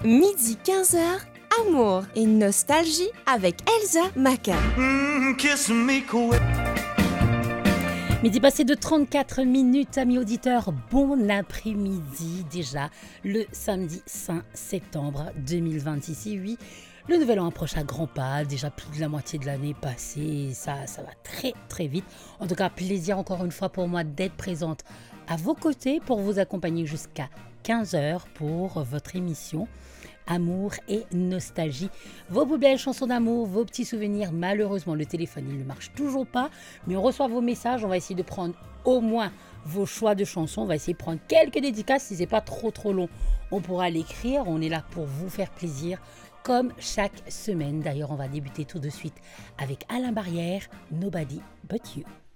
Midi 15h, amour et nostalgie avec Elsa Maca. Midi passé de 34 minutes, amis auditeurs, bon après-midi déjà, le samedi 5 septembre 2026. Et oui, le nouvel an approche à grands pas, déjà plus de la moitié de l'année passée, ça va très très vite. En tout cas, plaisir encore une fois pour moi d'être présente à vos côtés pour vous accompagner jusqu'à 15h pour votre émission Amour et nostalgie. Vos plus belles chansons d'amour, vos petits souvenirs. Malheureusement, le téléphone, il ne marche toujours pas. Mais on reçoit vos messages. On va essayer de prendre au moins vos choix de chansons. On va essayer de prendre quelques dédicaces. Si ce n'est pas trop long, on pourra l'écrire. On est là pour vous faire plaisir, comme chaque semaine. D'ailleurs, on va débuter tout de suite avec Alain Barrière, Nobody But You.